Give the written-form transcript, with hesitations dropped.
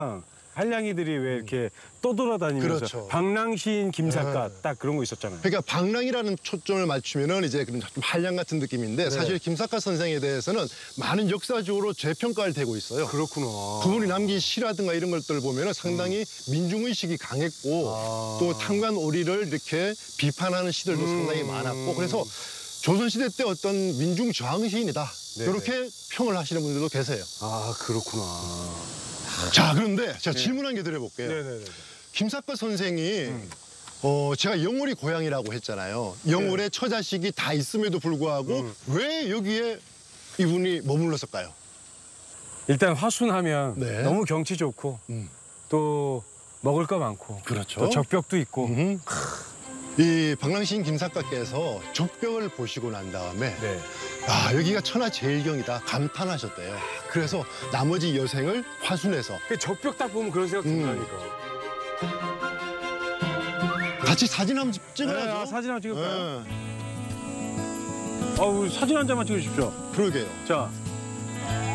한량이들이 왜 이렇게 떠돌아다니면서 그렇죠. 방랑시인 김삿갓 딱 그런 거 있었잖아요. 그러니까 방랑이라는 초점을 맞추면은 이제 좀 한량 같은 느낌인데 사실 김삿갓 선생에 대해서는 많은 역사적으로 재평가를 되고 있어요. 그렇구나. 그분이 남긴 시라든가 이런 것들 보면은 상당히 민중의식이 강했고 또 탕관 오리를 이렇게 비판하는 시들도 상당히 많았고 그래서 조선시대 때 어떤 민중 저항 시인이다. 네네. 이렇게 평을 하시는 분들도 계세요. 아, 그렇구나. 자, 그런데 제가 질문 한 개 드려볼게요. 네네네. 김삿갓 선생이 제가 영월이 고향이라고 했잖아요. 영월에 처자식이 다 있음에도 불구하고 왜 여기에 이분이 머물렀을까요? 일단 화순하면 네. 너무 경치 좋고 또 먹을 거 많고 그렇죠. 또 적벽도 있고 이 방랑시인 김삿갓께서 적벽을 보시고 난 다음에 네. 아, 여기가 천하제일경이다 감탄하셨대요. 그래서 나머지 여생을 화순해서 그 적벽 딱 보면 그런 생각 든다니까. 같이 사진 한번 네, 찍어야죠. 사진 한번 찍을까요? 네. 우리 사진 한 장만 찍어주십시오. 그러게요. 자,